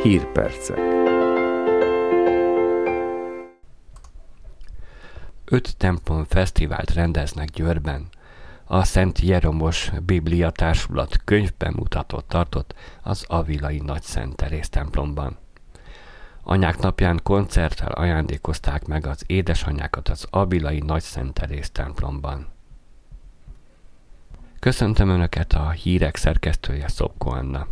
Hírpercek. 5 templom fesztivált rendeznek Győrben. A Szent Jeromos Biblia Társulat könyvbemutatót tartott az avilai Nagy Szent Teréz templomban. Anyák napján koncerttel ajándékozták meg az édesanyákat az avilai Nagy Szent Teréz templomban. Köszöntöm Önöket, a hírek szerkesztője Szopko Anna.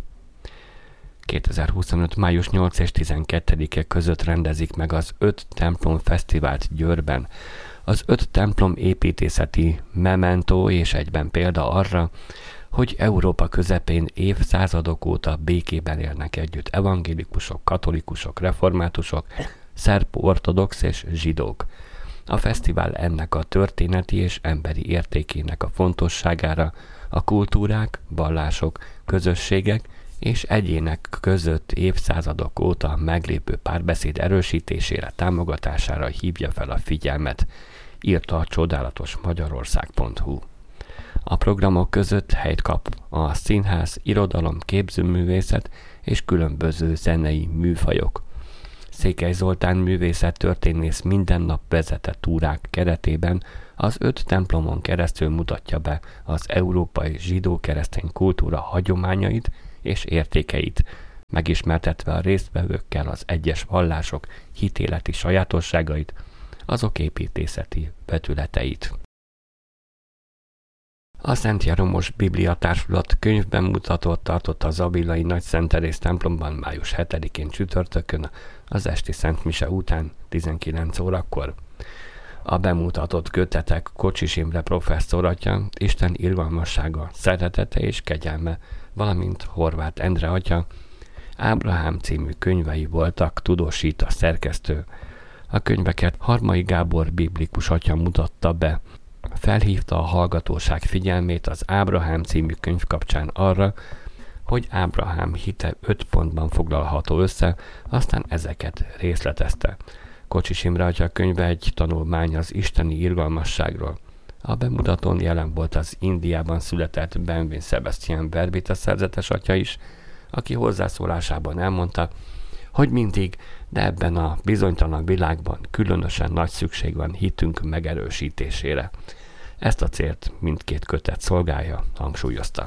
2025. május 8 és 12-e között rendezik meg az 5 templom fesztivált Győrben. Az 5 templom építészeti mementó és egyben példa arra, hogy Európa közepén évszázadok óta békében élnek együtt evangélikusok, katolikusok, reformátusok, szerb-ortodox és zsidók. A fesztivál ennek a történeti és emberi értékének a fontosságára, a kultúrák, vallások, közösségek és egyének között évszázadok óta meglépő párbeszéd erősítésére, támogatására hívja fel a figyelmet, írta a csodálatos Magyarország.hu. A programok között helyt kap a színház, irodalom, képzőművészet és különböző zenei műfajok. Székely Zoltán művészettörténész minden nap vezetett túrák keretében az 5 templomon keresztül mutatja be az európai zsidó-keresztény kultúra hagyományait és értékeit, megismertetve a résztvevőkkel az egyes vallások hitéleti sajátosságait, azok építészeti vetületeit. A Szent Jeromos Biblia Társulat könyvbemutatót tartott az avilai Nagy Szent Teréz templomban május 7-én csütörtökön az esti Szent Mise után 19 órakor. A bemutatott kötetek Kocsis Imre professzor atya, Isten irgalmassága, szeretete és kegyelme, valamint Horváth Endre atya, Ábrahám című könyvei voltak, tudósít a szerkesztő. A könyveket Harmai Gábor biblikus atya mutatta be. Felhívta a hallgatóság figyelmét az Ábrahám című könyv kapcsán arra, hogy Ábrahám hite 5 pontban foglalható össze, aztán ezeket részletezte. Kocsis Imre atya könyve egy tanulmány az isteni irgalmasságról. A bemutatón jelen volt az Indiában született Benvin Sebastian Verbita szerzetes atya is, aki hozzászólásában elmondta, hogy mindig, de ebben a bizonytalan világban különösen nagy szükség van hitünk megerősítésére. Ezt a célt mindkét kötet szolgálja, hangsúlyozta.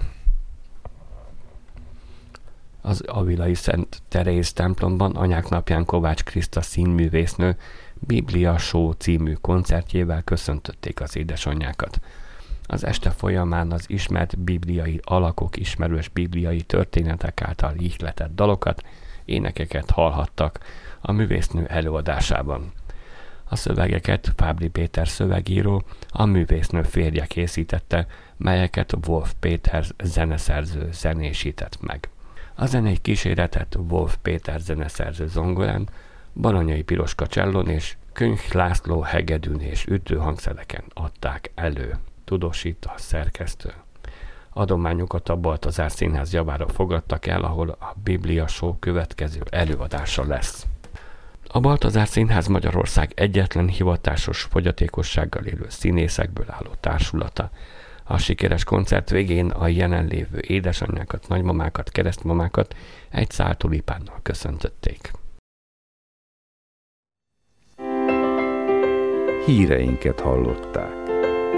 Az avilai Szent Teréz templomban Anyák napján Kovács Kriszta színművésznő Biblia Show című koncertjével köszöntötték az édesanyjákat. Az este folyamán az ismert bibliai alakok, ismerős bibliai történetek által ihletett dalokat, énekeket hallhattak a művésznő előadásában. A szövegeket Fábri Péter szövegíró, a művésznő férje készítette, melyeket Wolf Péter zeneszerző zenésített meg. A zenei kíséretet Wolf Péter zeneszerző zongorán, Baranyai Piroska csellón és Könyv László hegedűn és ütőhangszereken adták elő, tudósít a szerkesztő. Adományokat a Baltazár Színház javára fogadtak el, ahol a Biblia Show következő előadása lesz. A Baltazár Színház Magyarország egyetlen hivatásos fogyatékossággal élő színészekből álló társulata. A sikeres koncert végén a jelenlévő édesanyákat, nagymamákat, keresztmamákat egy szál tulipánnal köszöntötték. Híreinket hallották.